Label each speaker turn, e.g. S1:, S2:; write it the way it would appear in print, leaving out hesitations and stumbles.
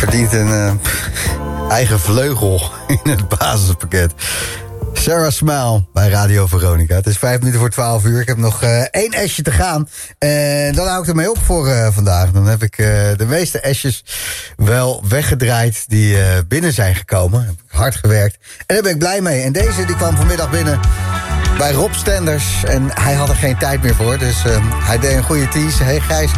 S1: verdient een eigen vleugel in het basispakket. Sarah Smile bij Radio Veronica. Het is 11:05. Ik heb nog 1 esje te gaan. En dan hou ik ermee op voor vandaag. Dan heb ik de meeste esjes wel weggedraaid die binnen zijn gekomen. Heb ik hard gewerkt. En daar ben ik blij mee. En deze die kwam vanmiddag binnen bij Rob Stenders. En hij had er geen tijd meer voor. Dus hij deed een goede tease. Hey Gijs,